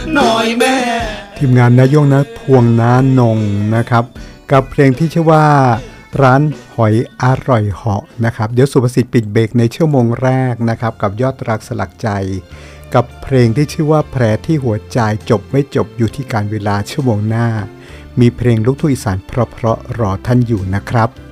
หน่อยแม่ทีมงานนายงนะพวงน้านงนะครับกับเพลงที่ชื่อว่าร้านหอยอร่อยเหาะนะครับเดี๋ยวสุภสิทธิ์ปิดเบรกในชั่วโมงแรกนะครับกับยอดรักสลักใจกับเพลงที่ชื่อว่าแผลที่หัวใจจบไม่จบอยู่ที่การเวลาชั่วโมงหน้ามีเพลงลูกทุ่งอีสานเพราะๆรอท่านอยู่นะครับ